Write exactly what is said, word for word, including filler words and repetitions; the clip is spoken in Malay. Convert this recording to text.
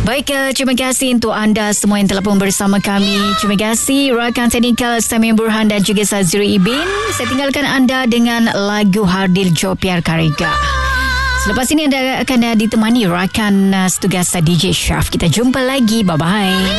Baik, uh, terima kasih untuk anda semua yang telah pun bersama kami. Terima kasih rakan teknikal Samim Burhan dan juga Sazri Ibin. Saya tinggalkan anda dengan lagu Hardil Jopiar Kariga. Selepas ini anda akan ditemani rakan uh, setugas D J Syaf. Kita jumpa lagi. Bye-bye.